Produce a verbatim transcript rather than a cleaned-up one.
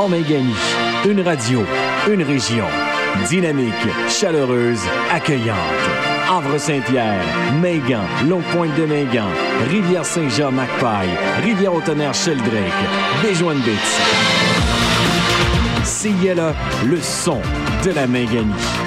Nord-Méganie. Une radio, une région. Dynamique, chaleureuse, accueillante. Havre-Saint-Pierre, Mingan, Longue-Pointe-de-Mingan, Rivière-Saint-Jean-Macpaille, Rivière-au-Tonnerre-Sheldrake, Béjoine-Bits. C I L A, le son de la Méganie.